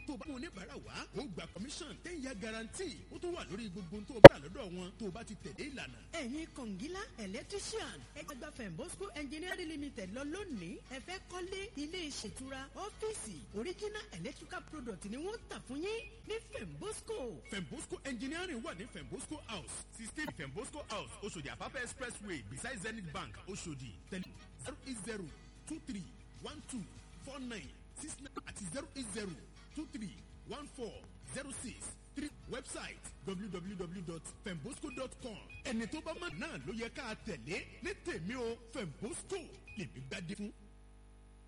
tó bá wọn oníbàárà wá ó gba commission 10-year guarantee ó tún wà lórí gbogbo tó o bá lọ́dọ̀ wọn tó o bá ti tẹ̀lé ìlànà. ẹ̀yin kọ̀ǹgílá electrician ẹgbẹ́ Fembosco Engineering Limited lọ lónìí ẹ fẹ́ kọ́lé ilé ìṣètura ọ́fíìsì original electrical product ni wọ́n tà fún yín ní Fembosco. Fembosco Engineering wà ní Fembosco House 16 Fembosco House Oṣòdì Àpápá Expressway beside Zenith Bank Oṣòdì tẹlifon 08023124969 àti 080231406 website www.fembosco.com. ẹni tó bá mọ̀ náà ló yẹ ká tẹ̀lé ní tèmi o Fembosco lèmi gbádé fún.